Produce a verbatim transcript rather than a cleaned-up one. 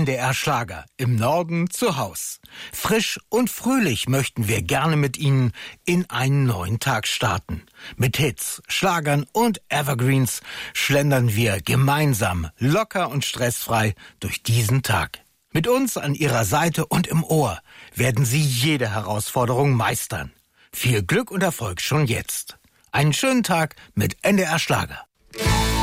D R Schlager im Norden zu Haus. Frisch und fröhlich möchten wir gerne mit Ihnen in einen neuen Tag starten. Mit Hits, Schlagern und Evergreens schlendern wir gemeinsam, locker und stressfrei durch diesen Tag. Mit uns an Ihrer Seite und im Ohr werden Sie jede Herausforderung meistern. Viel Glück und Erfolg schon jetzt. Einen schönen Tag mit N D R Schlager.